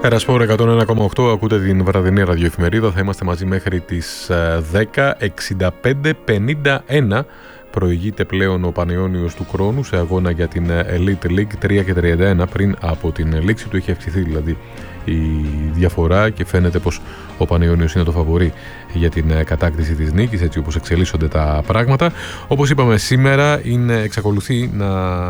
Ερασπόρ 101,8, ακούτε την βραδινή ραδιοεφημερίδα. Θα είμαστε μαζί μέχρι τις 10. 65-51 προηγείται πλέον ο Πανιώνιος του Κρόνου σε αγώνα για την Elite League. 3-31 πριν από την λήξη του είχε αυξηθεί δηλαδή η διαφορά και φαίνεται πως ο Πανιώνιος είναι το φαβορί για την κατάκτηση της νίκης, έτσι όπως εξελίσσονται τα πράγματα. Όπως είπαμε, σήμερα εξακολουθεί να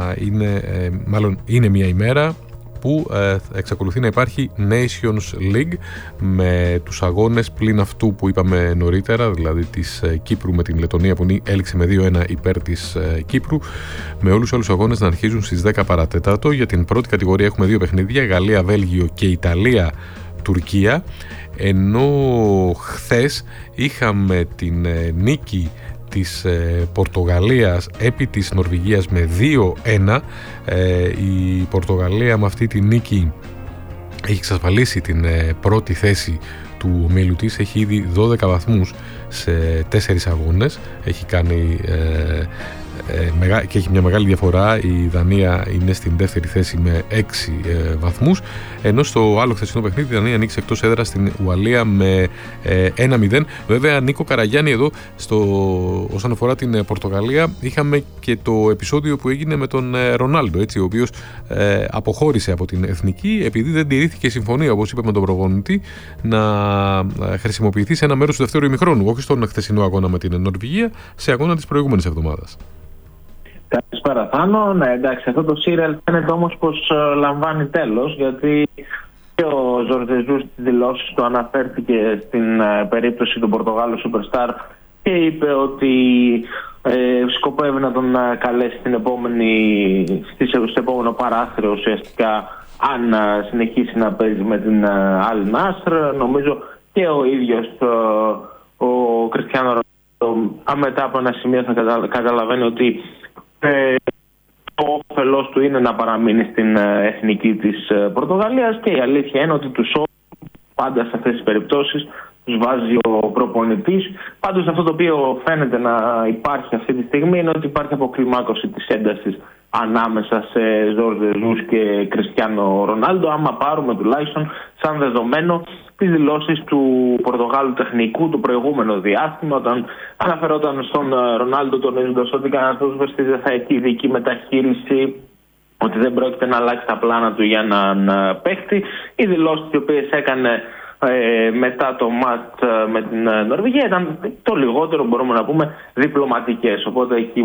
είναι μια ημέρα που εξακολουθεί να υπάρχει Nations League με τους αγώνες πλην αυτού που είπαμε νωρίτερα, δηλαδή της Κύπρου με την Λετωνία που έληξε με 2-1 υπέρ της Κύπρου, με όλους τους άλλους αγώνες να αρχίζουν στις 10 παρατέταρτο. Για την πρώτη κατηγορία έχουμε δύο παιχνίδια, Γαλλία, Βέλγιο και Ιταλία, Τουρκία, ενώ χθες είχαμε την νίκη της Πορτογαλίας επί της Νορβηγίας με 2-1. Η Πορτογαλία με αυτή τη νίκη έχει εξασφαλίσει την πρώτη θέση του ομίλου της, έχει ήδη 12 βαθμούς σε 4 αγώνες, έχει κάνει και έχει μια μεγάλη διαφορά. Η Δανία είναι στην δεύτερη θέση με 6 βαθμούς, ενώ στο άλλο χθεσινό παιχνίδι η Δανία ανοίξει εκτός έδρας στην Ουαλία με 1-0. Βέβαια, Νίκο Καραγιάννη, εδώ όσον αφορά την Πορτογαλία, είχαμε και το επεισόδιο που έγινε με τον Ρονάλντο, έτσι, ο οποίος αποχώρησε από την εθνική επειδή δεν τηρήθηκε η συμφωνία, όπως είπε με τον προπονητή, να χρησιμοποιηθεί σε ένα μέρος του δεύτερου ημιχρόνου, όχι στον χθεσινό αγώνα με την Νορβηγία, σε αγώνα της προηγούμενης εβδομάδας. Καλησπέρα, Θάνο. Ναι, εντάξει, αυτό το σύριαλ φαίνεται όμως πως λαμβάνει τέλος, γιατί και ο Ζορζεζού στις δηλώσεις του αναφέρθηκε στην περίπτωση του Πορτογάλου Superstar και είπε ότι σκοπεύει να τον καλέσει στο επόμενο παράθυρο, ουσιαστικά, αν συνεχίσει να παίζει με την Al Nassr. Νομίζω και ο ίδιος ο Κριστιάνο Ρονάλντο μετά από ένα σημείο θα καταλαβαίνει ότι το όφελος του είναι να παραμείνει στην εθνική της Πορτογαλίας, και η αλήθεια είναι ότι τους πάντα σε αυτές τις περιπτώσεις τους βάζει ο προπονητής. Πάντως αυτό το οποίο φαίνεται να υπάρχει αυτή τη στιγμή είναι ότι υπάρχει αποκλιμάκωση της έντασης ανάμεσα σε Ζορζεζούς και Κριστιάνο Ρονάλντο. Άμα πάρουμε τουλάχιστον σαν δεδομένο τις δηλώσεις του Πορτογάλου τεχνικού το προηγούμενο διάστημα, όταν αναφερόταν στον Ρονάλντο τονίζοντας ότι κανένας δεν θα έχει ειδική μεταχείριση, ότι δεν πρόκειται να αλλάξει τα πλάνα του για έναν παίχτη. Οι δηλώσεις οι οποίες έκανε μετά το ματ με την Νορβηγία ήταν το λιγότερο, μπορούμε να πούμε, διπλωματικές. Οπότε εκεί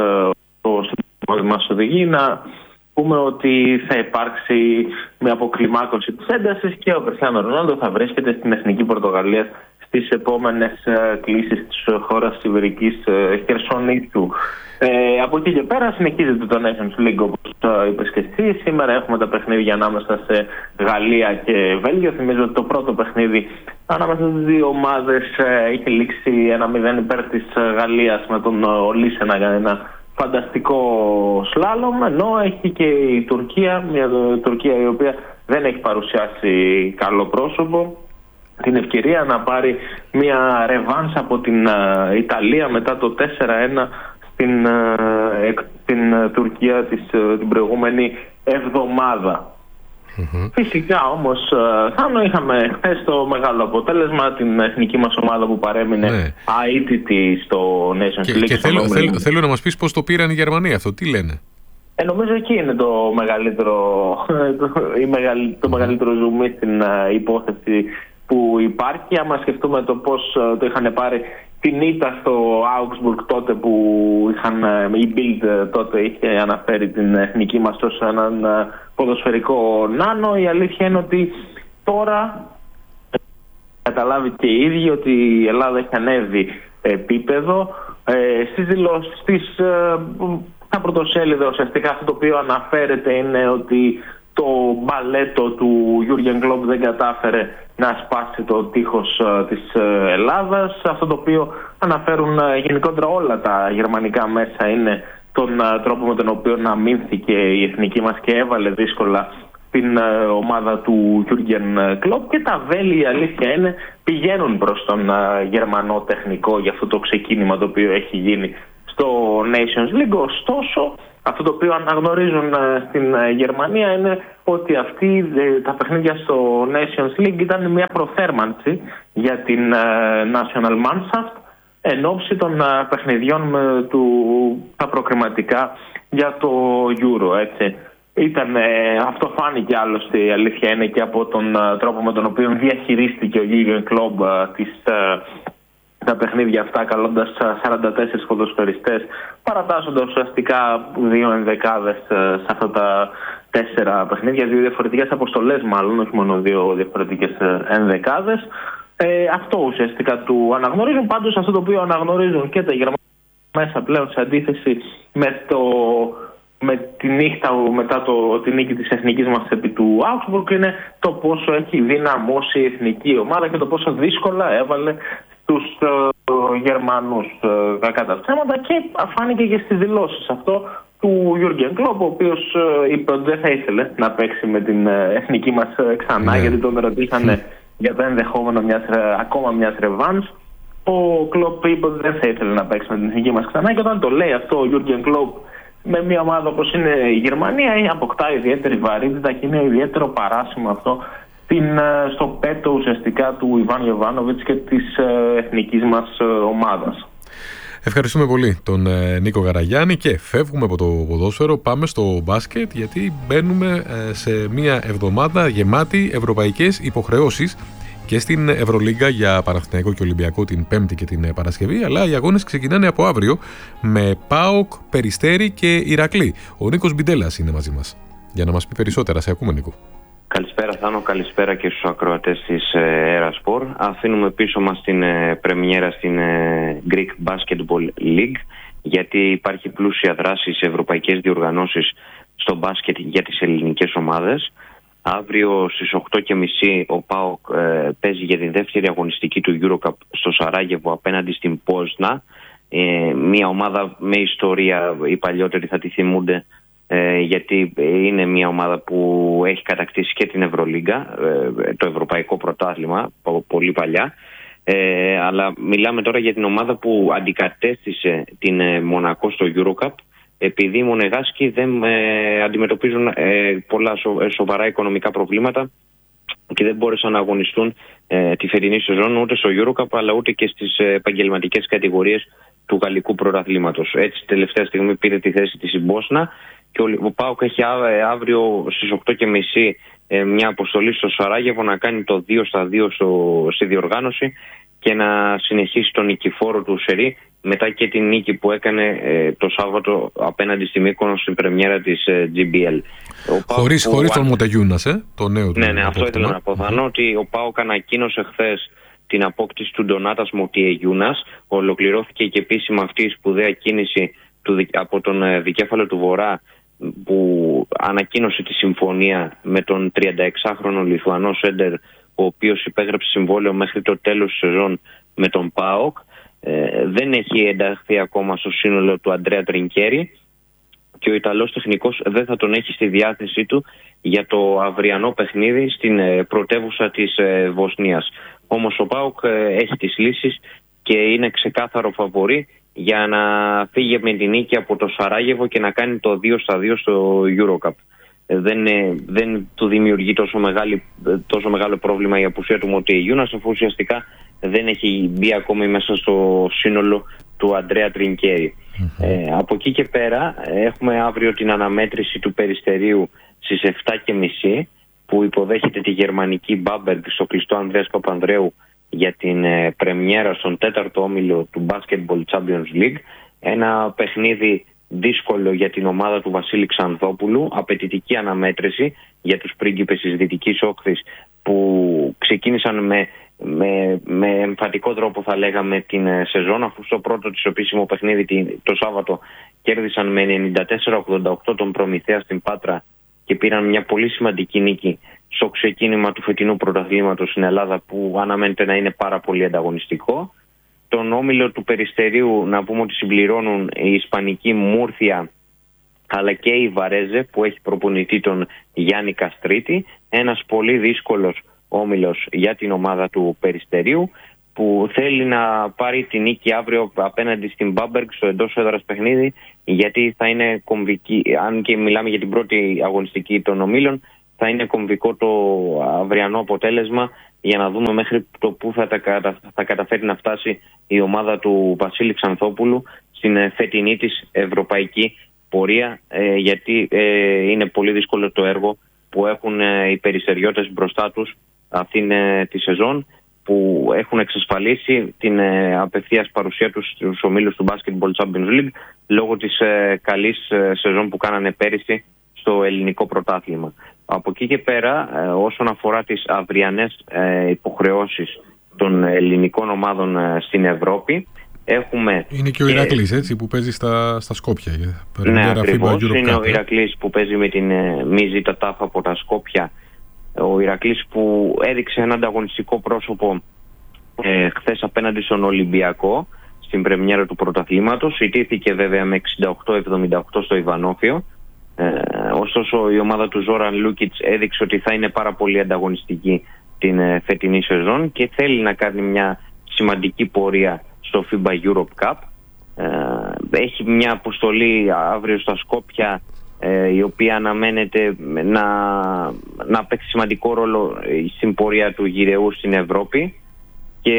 μας οδηγεί να πούμε ότι θα υπάρξει μια αποκλιμάκωση της έντασης και ο Κριστιάνο Ρονάλντο θα βρίσκεται στην εθνική Πορτογαλία στις επόμενες κλήσεις της χώρας της Ιβερικής Χερσονήσου. Από εκεί και πέρα συνεχίζεται το Nations League, όπως είπες και εσύ. Σήμερα έχουμε τα παιχνίδια ανάμεσα σε Γαλλία και Βέλγιο. Θυμίζω ότι το πρώτο παιχνίδι ανάμεσα στις δύο ομάδες είχε λήξει 1-0 υπέρ της Γαλλίας, με τον Ολίσσε να κάνει ένα φανταστικό σλάλομ, ενώ έχει και η Τουρκία, μια Τουρκία η οποία δεν έχει παρουσιάσει καλό πρόσωπο, την ευκαιρία να πάρει μια ρεβάνς από την Ιταλία μετά το 4-1 στην Τουρκία την προηγούμενη εβδομάδα. Φυσικά όμως, Θάνο, είχαμε χθες το μεγάλο αποτέλεσμα, την εθνική μας ομάδα που παρέμεινε αίτητη στο Nations League. Και θέλω να μας πεις πώς το πήραν οι Γερμανοί αυτό, τι λένε? Νομίζω εκεί είναι το μεγαλύτερο ζουμί στην υπόθεση που υπάρχει. Άμα σκεφτούμε το πώς το είχαν πάρει την ήττα στο Augsburg τότε, που η Bild τότε είχε αναφέρει την εθνική μας ως έναν ποδοσφαιρικό νάνο, η αλήθεια είναι ότι τώρα καταλάβει και οι ίδιοι ότι η Ελλάδα έχει ανέβει επίπεδο. Στις δηλώσεις της, στα πρωτοσέλιδα, ουσιαστικά αυτό το οποίο αναφέρεται είναι ότι το μπαλέτο του Jürgen Klopp δεν κατάφερε να σπάσει το τείχος της Ελλάδας. Αυτό το οποίο αναφέρουν γενικότερα όλα τα γερμανικά μέσα είναι τον τρόπο με τον οποίο αμήνθηκε η εθνική μας και έβαλε δύσκολα την ομάδα του Jürgen Klopp, και τα βέλη, η αλήθεια είναι, πηγαίνουν προς τον Γερμανό τεχνικό για αυτό το ξεκίνημα το οποίο έχει γίνει στο Nations League. Ωστόσο, Αυτό το οποίο αναγνωρίζουν στην Γερμανία είναι ότι τα παιχνίδια στο Nations League ήταν μια προθέρμανση για την National Mannschaft εν ώψη των παιχνιδιών τα προκριματικά για το Euro, έτσι. Αυτό φάνηκε άλλωστε, η αλήθεια είναι, και από τον τρόπο με τον οποίο διαχειρίστηκε ο Jürgen Klopp τα παιχνίδια αυτά, καλώντας 44 ποδοσφαιριστές, παρατάσσοντας ουσιαστικά 2 ενδεκάδες σε αυτά τα 4 παιχνίδια, 2 διαφορετικές αποστολές μάλλον, όχι μόνο 2 διαφορετικές ενδεκάδες. Αυτό ουσιαστικά του αναγνωρίζουν. Πάντως αυτό το οποίο αναγνωρίζουν και τα γερμανικά μέσα πλέον, σε αντίθεση με τη νύχτα μετά τη νίκη της εθνικής μας επί του Augsburg, είναι το πόσο έχει δυναμώσει η εθνική ομάδα και το πόσο δύσκολα έβαλε τους Γερμανούς, κακά τα ψέματα, και φάνηκε και στις δηλώσεις αυτό του Jürgen Klopp, ο οποίος είπε ότι δεν θα ήθελε να παίξει με την εθνική μας ξανά, γιατί τον ρωτήσανε για το ενδεχόμενο ακόμα μιας ρεβάνς. Ο Klopp είπε ότι δεν θα ήθελε να παίξει με την εθνική μας ξανά, και όταν το λέει αυτό ο Jürgen Klopp με μια ομάδα όπως είναι η Γερμανία, αποκτά ιδιαίτερη βαρύτητα και είναι ιδιαίτερο παράσημο αυτό στο πέτο ουσιαστικά του Ιβάν Γιοβάνοβιτς και της εθνικής μας ομάδας. Ευχαριστούμε πολύ τον Νίκο Γαραγιάννη και φεύγουμε από το ποδόσφαιρο, πάμε στο μπάσκετ, γιατί μπαίνουμε σε μια εβδομάδα γεμάτη ευρωπαϊκές υποχρεώσεις και στην Ευρωλίγκα για Παναθηναϊκό και Ολυμπιακό την Πέμπτη και την Παρασκευή, αλλά οι αγώνες ξεκινάνε από αύριο με ΠΑΟΚ, Περιστέρι και Ηρακλή. Ο Νίκος Μπιντέλας είναι μαζί μας για να μας πει περισσότερα. Σε ακούμε, Νίκο. Καλησπέρα Θάνο, καλησπέρα και στους ακροατές της Erasport. Αφήνουμε πίσω μας την πρεμιέρα στην Greek Basketball League, γιατί υπάρχει πλούσια δράση σε ευρωπαϊκές διοργανώσεις στο μπάσκετ για τις ελληνικές ομάδες. Αύριο στις 8.30 ο ΠΑΟΚ παίζει για την δεύτερη αγωνιστική του EuroCup στο Σαράγεβο απέναντι στην Πόσνα. Μια ομάδα με ιστορία, οι παλιότεροι θα τη θυμούνται, γιατί είναι μια ομάδα που έχει κατακτήσει και την Ευρωλίγκα, το Ευρωπαϊκό Πρωτάθλημα, πολύ παλιά. Αλλά μιλάμε τώρα για την ομάδα που αντικατέστησε την Μονακό στο EuroCup, επειδή οι Μονεγάσκοι δεν αντιμετωπίζουν πολλά σοβαρά οικονομικά προβλήματα και δεν μπόρεσαν να αγωνιστούν τη φετινή σεζόν ούτε στο EuroCup αλλά ούτε και στις επαγγελματικές κατηγορίες του γαλλικού πρωταθλήματος. Έτσι τελευταία στιγμή πήρε τη θέση της η Μπόσνα και ο ΠΑΟΚ έχει αύριο στις 8.30 μια αποστολή στο Σαράγεβο να κάνει το 2-2 στη διοργάνωση και να συνεχίσει τον νικηφόρο του σερί μετά και την νίκη που έκανε το Σάββατο απέναντι στη Μύκονο στην πρεμιέρα της GBL. Χωρίς τον Μοτεγιούνας, το νέο του. Ναι, αυτό ήθελα να πω. Ότι ο ΠΑΟΚ ανακοίνωσε χθες την απόκτηση του Ντονάτας Μοτιεγιούνας. Ολοκληρώθηκε και επίσημα αυτή η σπουδαία κίνηση από τον δικέφαλο του Βορρά, που ανακοίνωσε τη συμφωνία με τον 36χρονο Λιθουανό σέντερ, ο οποίος υπέγραψε συμβόλαιο μέχρι το τέλος της σεζόν με τον ΠΑΟΚ. Δεν έχει ενταχθεί ακόμα στο σύνολο του Αντρέα Τρινκέρι και ο Ιταλός τεχνικός δεν θα τον έχει στη διάθεσή του για το αυριανό παιχνίδι στην πρωτεύουσα της Βοσνίας. Όμως ο ΠΑΟΚ έχει τις λύσεις και είναι ξεκάθαρο φαβορί για να φύγει με την νίκη από το Σαράγεβο και να κάνει το 2-2 στο EuroCup. Δεν του δημιουργεί τόσο μεγάλο πρόβλημα η απουσία του Μοτιεγιούνας, αφού ουσιαστικά δεν έχει μπει ακόμη μέσα στο σύνολο του Αντρέα Τρινκέρι. Από εκεί και πέρα έχουμε αύριο την αναμέτρηση του Περιστερίου στις 7.30 που υποδέχεται τη γερμανική Μπάμπεργκ στο κλειστό Ανδρέας Παπανδρέου για την πρεμιέρα στον 4ο όμιλο του Basketball Champions League. Ένα παιχνίδι δύσκολο για την ομάδα του Βασίλη Ξανθόπουλου, απαιτητική αναμέτρηση για τους πρίγκιπες της Δυτικής Όχθης που ξεκίνησαν με εμφατικό τρόπο, θα λέγαμε, την σεζόν, αφού στο πρώτο της επίσημο παιχνίδι το Σάββατο κέρδισαν με 94-88 τον Προμηθέα στην Πάτρα και πήραν μια πολύ σημαντική νίκη στο ξεκίνημα του φετινού πρωταθλήματος στην Ελλάδα, που αναμένεται να είναι πάρα πολύ ανταγωνιστικό. Τον όμιλο του Περιστερίου να πούμε ότι συμπληρώνουν η ισπανική Μούρθια αλλά και η Βαρέζε, που έχει προπονητή τον Γιάννη Καστρίτη. Ένας πολύ δύσκολος όμιλος για την ομάδα του Περιστερίου. που θέλει να πάρει τη νίκη αύριο απέναντι στην Μπάμπεργκ στο εντός έδρας παιχνίδι, γιατί θα είναι κομβική, αν και μιλάμε για την πρώτη αγωνιστική των ομίλων, θα είναι κομβικό το αυριανό αποτέλεσμα για να δούμε μέχρι το πού θα καταφέρει να φτάσει η ομάδα του Βασίλη Ξανθόπουλου στην φετινή της ευρωπαϊκή πορεία, γιατί είναι πολύ δύσκολο το έργο που έχουν οι περιστεριώτες μπροστά τους αυτήν τη σεζόν, που έχουν εξασφαλίσει την απευθείας παρουσία τους στους ομίλους του Basketball Champions League λόγω της καλής σεζόν που κάνανε πέρυσι στο ελληνικό πρωτάθλημα. Από εκεί και πέρα, όσον αφορά τις αυριανές υποχρεώσεις των ελληνικών ομάδων στην Ευρώπη, έχουμε... Είναι και ο Ηρακλής, έτσι, που παίζει στα Σκόπια. Ναι, ακριβώς. Είναι ο Ηρακλής που παίζει με την Μίζη Τατάφ από τα Σκόπια. Ο Ηρακλής που έδειξε ένα ανταγωνιστικό πρόσωπο χθες απέναντι στον Ολυμπιακό στην πρεμιέρα του πρωταθλήματος. Ιτήθηκε βέβαια με 68-78 στο Ιβανόφιο. Ωστόσο η ομάδα του Ζόραν Λούκιτς έδειξε ότι θα είναι πάρα πολύ ανταγωνιστική την φετινή σεζόν και θέλει να κάνει μια σημαντική πορεία στο FIBA Europe Cup. Έχει μια αποστολή αύριο στα Σκόπια, η οποία αναμένεται να παίξει σημαντικό ρόλο στην πορεία του γυρεού στην Ευρώπη. Και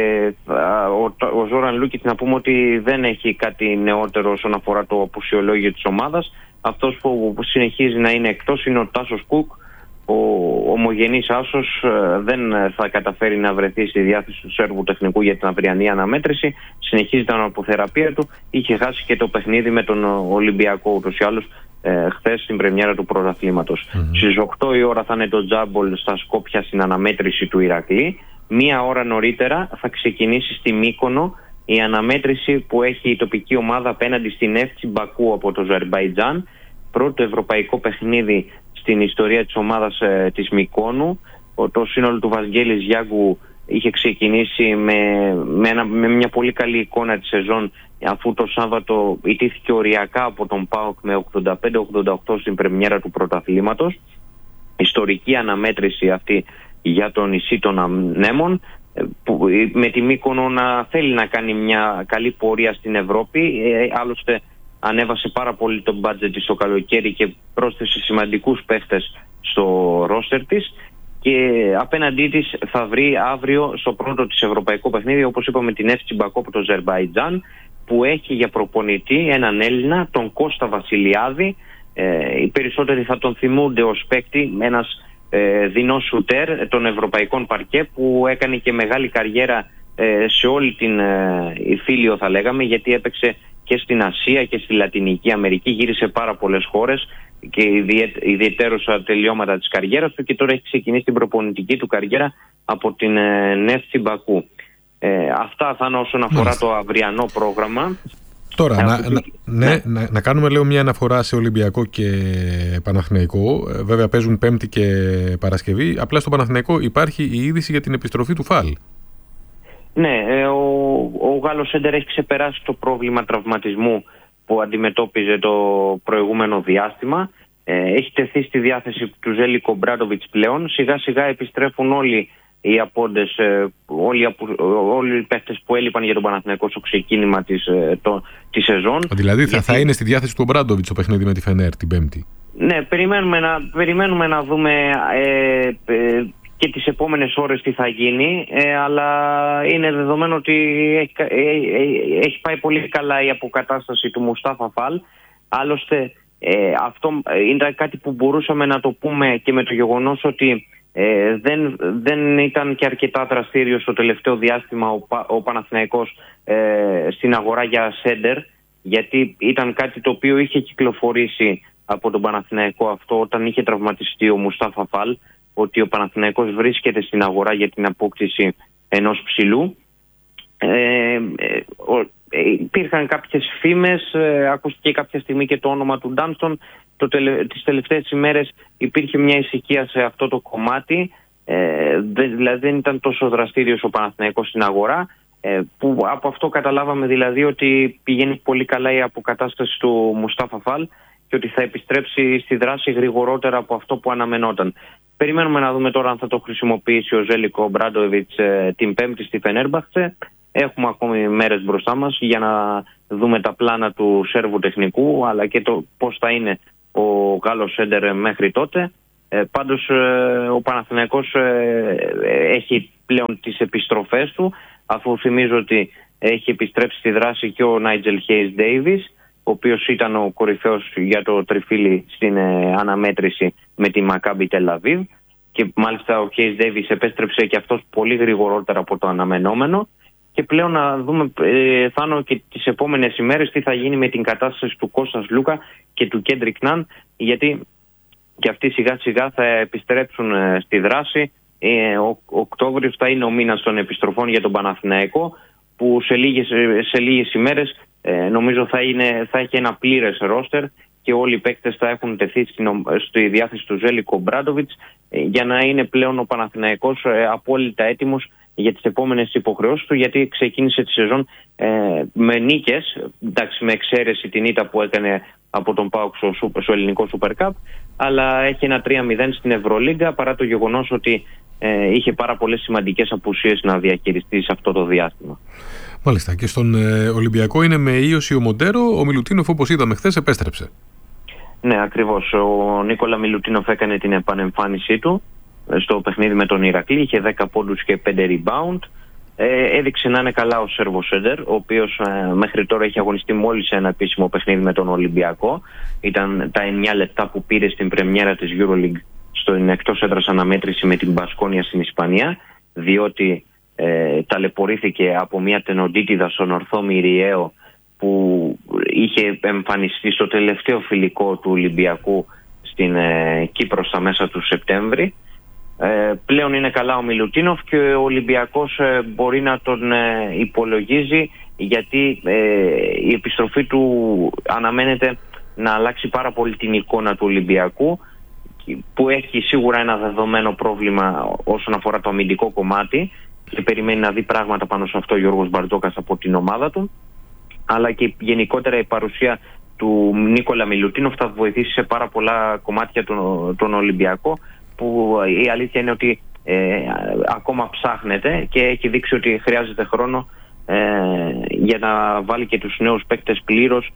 ο Ζόραν Λούκιτς, να πούμε ότι δεν έχει κάτι νεότερο όσον αφορά το απουσιολόγιο της ομάδας. Αυτός που συνεχίζει να είναι εκτός είναι ο Τάσος Κουκ. Ο ομογενής άσος δεν θα καταφέρει να βρεθεί στη διάθεση του Σέρβου τεχνικού για την αυριανή αναμέτρηση. Συνεχίζει την αποθεραπεία του. Είχε χάσει και το παιχνίδι με τον Ολυμπιακό ούτως ή άλλως χθες στην πρεμιέρα του πρωταθλήματος. Στις 8 η ώρα θα είναι το τζάμπολ στα Σκόπια στην αναμέτρηση του Ηρακλή. Μία ώρα νωρίτερα θα ξεκινήσει στη Μύκονο η αναμέτρηση που έχει η τοπική ομάδα απέναντι στην FC Μπακού από το Αζερμπαϊτζάν. Πρώτο ευρωπαϊκό παιχνίδι στην ιστορία της ομάδας της Μυκόνου. Το σύνολο του Βαγγέλης Γιάγκου είχε ξεκινήσει με μια πολύ καλή εικόνα τη σεζόν, αφού το Σάββατο ιτήθηκε οριακά από τον ΠΑΟΚ με 85-88 στην πρεμιέρα του πρωταθλήματος. Ιστορική αναμέτρηση αυτή για το νησί των Ανέμων, με τη Μύκονο να θέλει να κάνει μια καλή πορεία στην Ευρώπη. Άλλωστε ανέβασε πάρα πολύ το μπάτζετ της το καλοκαίρι και πρόσθεσε σημαντικούς παίχτες στο ρόστερ της, και απέναντί της θα βρει αύριο στο πρώτο της ευρωπαϊκό παιχνίδι, όπως είπαμε, την FC Μπακό από το Αζερμπαϊτζάν, που έχει για προπονητή έναν Έλληνα, τον Κώστα Βασιλιάδη. Οι περισσότεροι θα τον θυμούνται ως παίκτη, ένας δεινός σουτέρ των ευρωπαϊκών παρκέ, που έκανε και μεγάλη καριέρα σε όλη την Ιφίλιο, θα λέγαμε, γιατί έπαιξε και στην Ασία και στη Λατινική Αμερική, γύρισε πάρα πολλές χώρες και ιδιαιτέρως στα τελειώματα της καριέρας του, και τώρα έχει ξεκινήσει την προπονητική του καριέρα από την Νέφτσι Μπακού. Αυτά θα είναι όσον αφορά το αυριανό πρόγραμμα. Τώρα, να κάνουμε, λέω, μια αναφορά σε Ολυμπιακό και Παναθηναϊκό. Βέβαια παίζουν Πέμπτη και Παρασκευή. Απλά στο Παναθηναϊκό υπάρχει η είδηση για την επιστροφή του Φαλ. Ναι, ο Γάλλος Σέντερ έχει ξεπεράσει το πρόβλημα τραυματισμού που αντιμετώπιζε το προηγούμενο διάστημα. Έχει τεθεί στη διάθεση του Ζέλικο Μπράντοβιτς πλέον. Σιγά σιγά επιστρέφουν όλοι οι απόντες, όλοι οι παίχτες που έλειπαν για τον Παναθηναϊκό στο ξεκίνημα της σεζόν. Δηλαδή θα είναι στη διάθεση του Μπράντοβιτς το παιχνίδι με τη Φενέρ την Πέμπτη. Ναι, περιμένουμε να δούμε και τις επόμενες ώρες τι θα γίνει, αλλά είναι δεδομένο ότι έχει πάει πολύ καλά η αποκατάσταση του Μουστάφα Φαλ. Άλλωστε αυτό είναι κάτι που μπορούσαμε να το πούμε και με το γεγονός ότι δεν ήταν και αρκετά δραστήριο στο τελευταίο διάστημα ο Παναθηναϊκός στην αγορά για Σέντερ, γιατί ήταν κάτι το οποίο είχε κυκλοφορήσει από τον Παναθηναϊκό αυτό όταν είχε τραυματιστεί ο Μουστάφα Φαλ, ότι ο Παναθηναϊκός βρίσκεται στην αγορά για την απόκτηση ενός ψηλού. Υπήρχαν κάποιες φήμες, ακούστηκε κάποια στιγμή και το όνομα του Ντάνστον. Τις τελευταίες ημέρες υπήρχε μια ησυχία σε αυτό το κομμάτι, δηλαδή δεν ήταν τόσο δραστήριος ο Παναθηναϊκός στην αγορά, που από αυτό καταλάβαμε δηλαδή ότι πηγαίνει πολύ καλά η αποκατάσταση του Μουστάφα Φαλ, και και ότι θα επιστρέψει στη δράση γρηγορότερα από αυτό που αναμενόταν. Περιμένουμε να δούμε τώρα αν θα το χρησιμοποιήσει ο Ζέλικο Ομπράντοβιτς την Πέμπτη στη Φενέρμπαχτσε. Έχουμε ακόμη μέρες μπροστά μας για να δούμε τα πλάνα του Σέρβου τεχνικού, αλλά και το πώς θα είναι ο Γάλλος σέντερ μέχρι τότε. Πάντως ο Παναθηναϊκός έχει πλέον τις επιστροφές του, αφού θυμίζω ότι έχει επιστρέψει στη δράση και ο Νάιτζελ Χέις Ντέιβις, ο οποίος ήταν ο κορυφαίος για το τριφύλι στην αναμέτρηση με τη Μακάμπι Τελ-Αβίβ, και μάλιστα ο Χέις Ντέιβις επέστρεψε και αυτός πολύ γρηγορότερα από το αναμενόμενο. Και πλέον να δούμε, Θάνο, και τις επόμενες ημέρες τι θα γίνει με την κατάσταση του Κώστας Λούκα και του Κέντρικ Ναν, γιατί και αυτοί σιγά σιγά θα επιστρέψουν στη δράση. Ο Οκτώβριος θα είναι ο μήνας των επιστροφών για τον Παναθηναϊκό, που σε λίγες ημέρες νομίζω θα έχει ένα πλήρες ρόστερ και όλοι οι παίκτες θα έχουν τεθεί στη διάθεση του Ζέλικο Ομπράντοβιτς, για να είναι πλέον ο Παναθηναϊκός απόλυτα έτοιμος για τις επόμενες υποχρεώσεις του, γιατί ξεκίνησε τη σεζόν με νίκες, εντάξει, με εξαίρεση την ήττα που έκανε από τον ΠΑΟΚ στο ελληνικό Super Cup, αλλά έχει ένα 3-0 στην Ευρωλίγκα, παρά το γεγονός ότι είχε πάρα πολλές σημαντικές απουσίες να διαχειριστεί σε αυτό το διάστημα. Μάλιστα. Και στον Ολυμπιακό είναι με ίωση ο Μοντέρο. Ο Μιλουτίνοφ, όπως είδαμε χθες, επέστρεψε. Ναι, ακριβώς. Ο Νίκολα Μιλουτίνοφ έκανε την επανεμφάνισή του στο παιχνίδι με τον Ηρακλή. Είχε 10 πόντους και 5 rebound. Έδειξε να είναι καλά ο Σέρβο Σέντερ, ο οποίος μέχρι τώρα έχει αγωνιστεί μόλις ένα επίσημο παιχνίδι με τον Ολυμπιακό. Ήταν τα 9 λεπτά που πήρε στην πρεμιέρα της EuroLeague στην εκτός έδρας αναμέτρηση με την Μπασκόνια στην Ισπανία, διότι ταλαιπωρήθηκε από μια τενοντίτιδα στον ορθό Μυριαίο που είχε εμφανιστεί στο τελευταίο φιλικό του Ολυμπιακού στην Κύπρο στα μέσα του Σεπτέμβρη. Πλέον είναι καλά ο Μιλουτίνοφ και ο Ολυμπιακός μπορεί να τον υπολογίζει, γιατί η επιστροφή του αναμένεται να αλλάξει πάρα πολύ την εικόνα του Ολυμπιακού, που έχει σίγουρα ένα δεδομένο πρόβλημα όσον αφορά το αμυντικό κομμάτι και περιμένει να δει πράγματα πάνω σε αυτό ο Γιώργος Μπαρτζόκας από την ομάδα του, αλλά και γενικότερα η παρουσία του Νίκολα Μιλουτίνοφ θα βοηθήσει σε πάρα πολλά κομμάτια τον Ολυμπιακό, που η αλήθεια είναι ότι ακόμα ψάχνεται και έχει δείξει ότι χρειάζεται χρόνο για να βάλει και τους νέους παίκτες πλήρως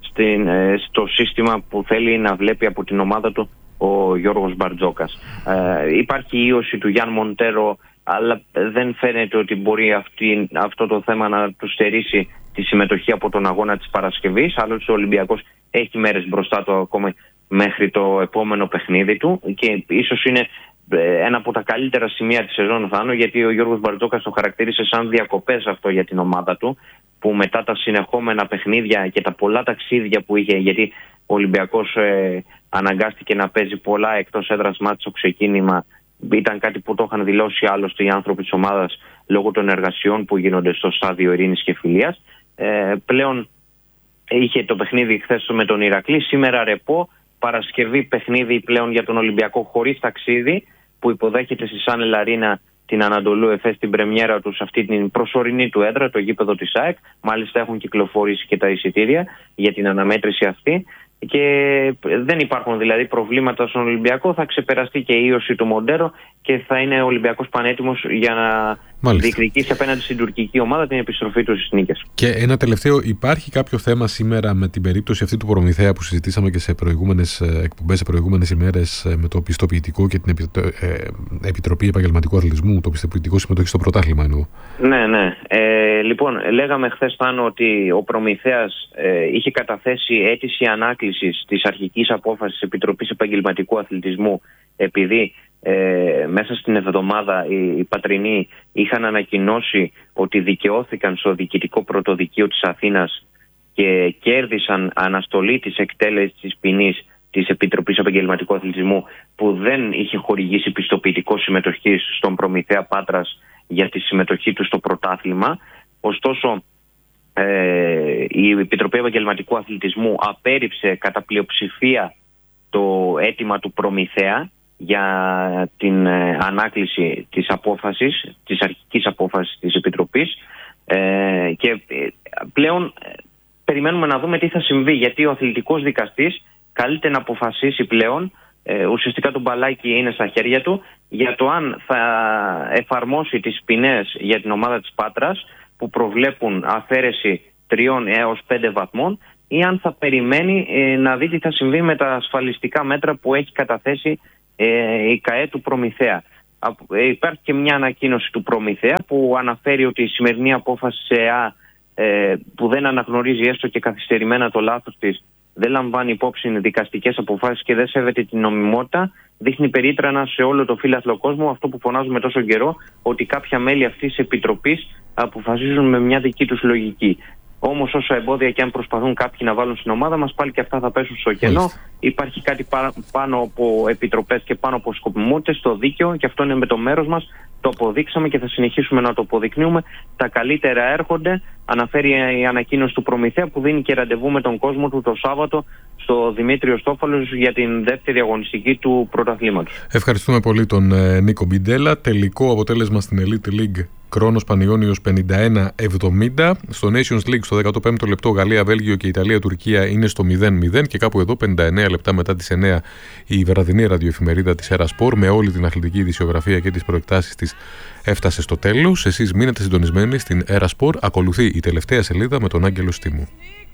στο σύστημα που θέλει να βλέπει από την ομάδα του ο Γιώργος Μπαρτζόκας. Υπάρχει η ίωση του Γιάν Μοντέρο, αλλά δεν φαίνεται ότι μπορεί αυτό το θέμα να του στερήσει τη συμμετοχή από τον αγώνα της Παρασκευής. Άλλωστε ο Ολυμπιακός έχει μέρες μπροστά του ακόμα μέχρι το επόμενο παιχνίδι του, και ίσως είναι ένα από τα καλύτερα σημεία της σεζόν, Θάνο, γιατί ο Γιώργος Μπαρτζόκας το χαρακτήρισε σαν διακοπές αυτό για την ομάδα του, που μετά τα συνεχόμενα παιχνίδια και τα πολλά ταξίδια που είχε, γιατί ο Ολυμπιακός αναγκάστηκε να παίζει πολλά εκτός έδρας μάτς στο ξεκίνημα, ήταν κάτι που το είχαν δηλώσει άλλωστε οι άνθρωποι της ομάδας λόγω των εργασιών που γίνονται στο στάδιο ειρήνης και φιλίας. Πλέον είχε το παιχνίδι χθες με τον Ηρακλή, σήμερα ρεπό, Παρασκευή παιχνίδι πλέον για τον Ολυμπιακό χωρίς ταξίδι, που υποδέχεται στη Σάνελ Αρίνα την Ανατολού Εφές στην πρεμιέρα του σε αυτή την προσωρινή του έδρα, το γήπεδο της ΑΕΚ. Μάλιστα έχουν κυκλοφορήσει και τα εισιτήρια για την αναμέτρηση αυτή και δεν υπάρχουν δηλαδή προβλήματα στον Ολυμπιακό. Θα ξεπεραστεί και η ίωση του Μοντέρο και θα είναι ο Ολυμπιακός πανέτοιμος για να διεκδικήσει απέναντι στην τουρκική ομάδα την επιστροφή του στις νίκες. Και ένα τελευταίο, υπάρχει κάποιο θέμα σήμερα με την περίπτωση αυτή του Προμηθέα που συζητήσαμε και σε προηγούμενες εκπομπές, σε προηγούμενες ημέρες, με το πιστοποιητικό και την Επιτροπή Επαγγελματικού Αθλητισμού, το πιστοποιητικό συμμετοχή στο πρωτάθλημα εννοώ? Ναι. Λοιπόν, λέγαμε χθες πάνω ότι ο Προμηθέας είχε καταθέσει αίτηση ανάκλησης της αρχικής απόφασης της Επιτροπής Επαγγελματικού Αθλητισμού, επειδή μέσα στην εβδομάδα οι πατρινοί είχαν ανακοινώσει ότι δικαιώθηκαν στο Διοικητικό Πρωτοδικείο της Αθήνας και κέρδισαν αναστολή της εκτέλεσης της ποινής της Επιτροπής Επαγγελματικού Αθλητισμού, που δεν είχε χορηγήσει πιστοποιητικό συμμετοχής στον Προμηθέα Πάτρας για τη συμμετοχή του στο πρωτάθλημα. Ωστόσο, η Επιτροπή Επαγγελματικού Αθλητισμού απέρριψε κατά πλειοψηφία το αίτημα του Προμηθέα για την ανάκληση της απόφασης, της αρχικής απόφασης της Επιτροπής, και πλέον περιμένουμε να δούμε τι θα συμβεί, γιατί ο αθλητικός δικαστής καλείται να αποφασίσει πλέον, ουσιαστικά το μπαλάκι είναι στα χέρια του, για το αν θα εφαρμόσει τις ποινές για την ομάδα της Πάτρας που προβλέπουν αφαίρεση 3 έως 5 βαθμών, ή αν θα περιμένει να δει τι θα συμβεί με τα ασφαλιστικά μέτρα που έχει καταθέσει η ΚΑΕ του Προμηθέα. Υπάρχει και μια ανακοίνωση του Προμηθέα που αναφέρει ότι η σημερινή απόφαση σε ΕΑ, που δεν αναγνωρίζει έστω και καθυστερημένα το λάθος της, δεν λαμβάνει υπόψη δικαστικές αποφάσεις και δεν σέβεται την νομιμότητα, δείχνει περίτρανα σε όλο το φύλαθλο κόσμο αυτό που φωνάζουμε τόσο καιρό, ότι κάποια μέλη αυτής της επιτροπής αποφασίζουν με μια δική τους λογική. Όμως όσα εμπόδια και αν προσπαθούν κάποιοι να βάλουν στην ομάδα μας, πάλι και αυτά θα πέσουν στο κενό. Υπάρχει κάτι πάνω από επιτροπές και πάνω από σκοπιμότητες στο δίκαιο, και αυτό είναι με το μέρος μας. Το αποδείξαμε και θα συνεχίσουμε να το αποδεικνύουμε. Τα καλύτερα έρχονται. Αναφέρει η ανακοίνωση του Προμηθέα που δίνει και ραντεβού με τον κόσμο του το Σάββατο στο Δημήτριο Στόφαλος για την δεύτερη αγωνιστική του πρωταθλήματος. Ευχαριστούμε πολύ τον Νίκο Μπιντέλα. Τελικό αποτέλεσμα στην Elite League. Κρόνος Πανιώνιος 51-70. Στο Nations League στο 15ο λεπτό Γαλλία-Βέλγιο και Ιταλία-Τουρκία είναι στο 0-0, και κάπου εδώ 59 λεπτά μετά τις 9 η βραδινή ραδιοεφημερίδα της Erasport με όλη την αθλητική ειδησιογραφία και τις προεκτάσεις της έφτασε στο τέλος. Εσείς μείνετε συντονισμένοι στην Erasport. Ακολουθεί η τελευταία σελίδα με τον Άγγελο Στήμου.